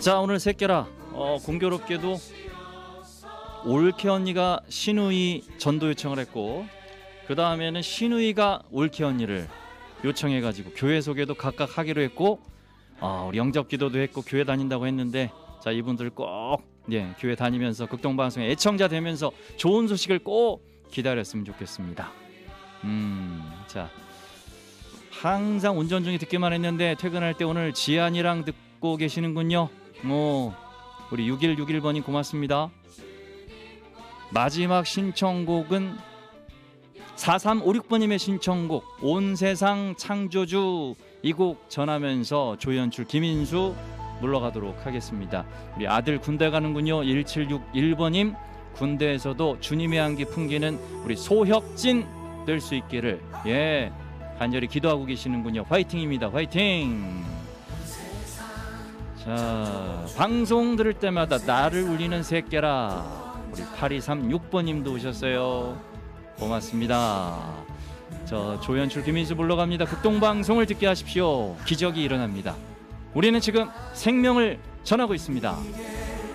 자, 오늘 새끼라 공교롭게도 올케 언니가 신우이 전도 요청을 했고, 그 다음에는 신우이가 올케 언니를 요청해가지고 교회 소개도 각각 하기로 했고, 우리 영접기도도 했고 교회 다닌다고 했는데, 자, 이분들 꼭 교회 다니면서 극동방송의 애청자 되면서 좋은 소식을 꼭 기다렸으면 좋겠습니다. 자, 항상 운전 중에 듣기만 했는데 퇴근할 때 오늘 지안이랑 듣고 계시는군요. 우리 6161번님 고맙습니다. 마지막 신청곡은 4356번님의 신청곡 온 세상 창조주, 이 곡 전하면서 조연출 김인수 물러가도록 하겠습니다. 우리 아들 군대 가는군요. 1761번님, 군대에서도 주님의 향기 풍기는 우리 소혁진 될 수 있기를 간절히 기도하고 계시는군요. 화이팅입니다. 화이팅. 자, 방송 들을 때마다 나를 울리는 새끼라, 우리 8236번님도 오셨어요. 고맙습니다. 저 조연출 김인수 물러갑니다. 극동방송을 듣게 하십시오. 기적이 일어납니다. 우리는 지금 생명을 전하고 있습니다.